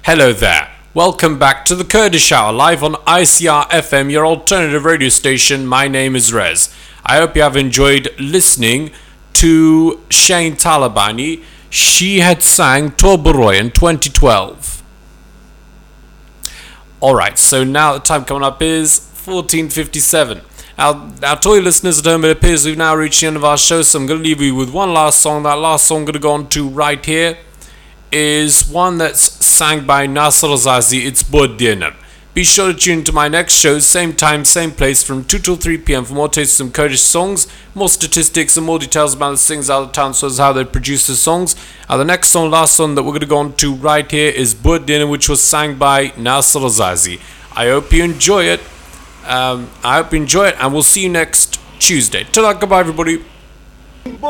Hello there. Welcome back to the Kurdish Hour, live on ICR FM, your alternative radio station. My name is Rez. I hope you have enjoyed listening to Shane Talabani. She had sang Torbaroy in 2012. Alright, so now the time coming up is 14:57. Now, to all you listeners at home, it appears we've now reached the end of our show, so I'm going to leave you with one last song. That last song I'm going to go on to right here is one that's sang by Nasser Azazi. It's Bod Dinner. Be sure to tune into my next show, same time, same place, from 2 till 3 p.m. for more tastes of some Kurdish songs, more statistics and more details about the singers out of town, so as how they produce the songs. The next song, last song that we're going to go on to right here is Bod Dinner, which was sang by Nasser Azazi. I hope you enjoy it. And we'll see you next Tuesday. Ta-da, goodbye everybody.